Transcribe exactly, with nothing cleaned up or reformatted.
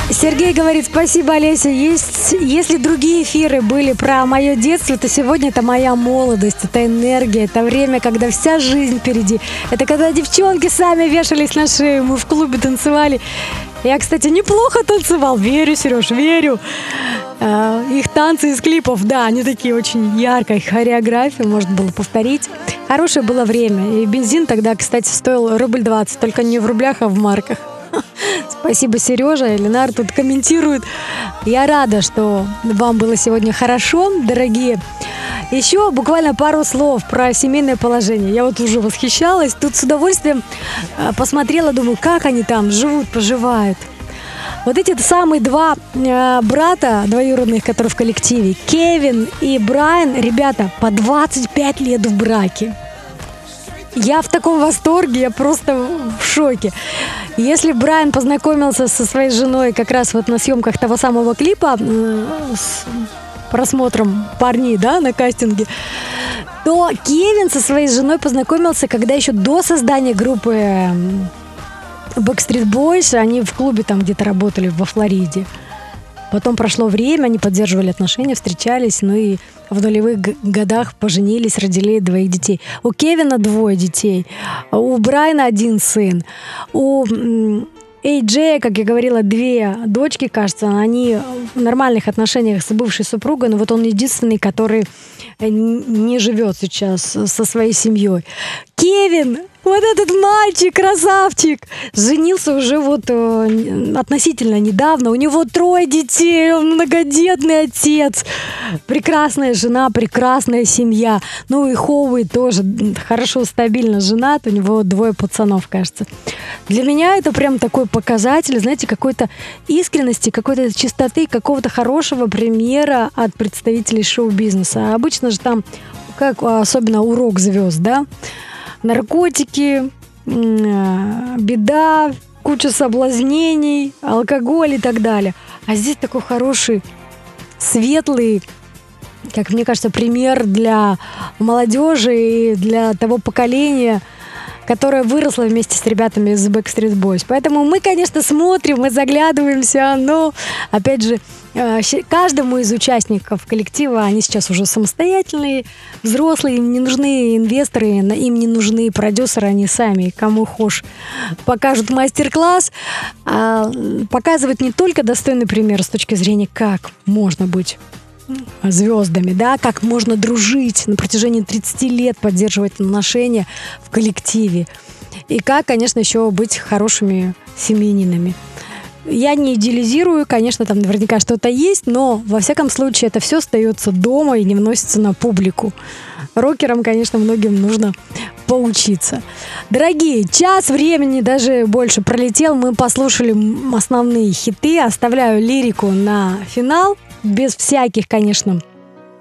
Сергей говорит, спасибо, Олеся. Есть, если другие эфиры были про мое детство, то сегодня это моя молодость, это энергия, это время, когда вся жизнь впереди. Это когда девчонки сами вешались на шею, мы в клубе танцевали. Я, кстати, неплохо танцевал. Верю, Сереж, верю. Э, их танцы из клипов, да, они такие очень яркие. Хореографию можно было повторить. Хорошее было время. И бензин тогда, кстати, стоил рубль двадцать. Только не в рублях, а в марках. Спасибо, Сережа. Ленар тут комментирует. Я рада, что вам было сегодня хорошо, дорогие. Еще буквально пару слов про семейное положение. Я вот уже восхищалась. Тут с удовольствием посмотрела, думаю, как они там живут, поживают. Вот эти самые два э, брата двоюродных, которые в коллективе, Кевин и Брайан, ребята, по двадцать пять лет в браке. Я в таком восторге, я просто в шоке. Если Брайан познакомился со своей женой как раз вот на съемках того самого клипа э, с просмотром парней, да, на кастинге, то Кевин со своей женой познакомился, когда еще до создания группы Backstreet Boys, они в клубе там где-то работали во Флориде. Потом прошло время, они поддерживали отношения, встречались, ну и в нулевых годах поженились, родили двоих детей. У Кевина двое детей, у Брайана один сын, у Эй Джея, как я говорила, две дочки, кажется, они в нормальных отношениях с бывшей супругой, но вот он единственный, который не живет сейчас со своей семьей. Кевин, вот этот мальчик, красавчик, женился уже вот э, относительно недавно. У него трое детей, он многодетный отец. Прекрасная жена, прекрасная семья. Ну и Хоуи тоже хорошо, стабильно женат. У него двое пацанов, кажется. Для меня это прям такой показатель, знаете, какой-то искренности, какой-то чистоты, какого-то хорошего примера от представителей шоу-бизнеса. А обычно же там, как особенно у рок-звезд, да, наркотики, беда, куча соблазнений, алкоголь и так далее. А здесь такой хороший, светлый, как мне кажется, пример для молодежи и для того поколения, которая выросла вместе с ребятами из Backstreet Boys. Поэтому мы, конечно, смотрим, мы заглядываемся, но, опять же, каждому из участников коллектива, они сейчас уже самостоятельные, взрослые, им не нужны инвесторы, им не нужны продюсеры, они сами, кому хошь, покажут мастер-класс, показывают не только достойный пример с точки зрения, как можно быть звездами, да, как можно дружить на протяжении тридцати лет, поддерживать отношения в коллективе. И как, конечно, еще быть хорошими семьянинами. Я не идеализирую, конечно, там наверняка что-то есть, но, во всяком случае, это все остается дома и не вносится на публику. Рокерам, конечно, многим нужно поучиться. Дорогие, час времени, даже больше пролетел. Мы послушали основные хиты. Оставляю лирику на финал. Без всяких, конечно,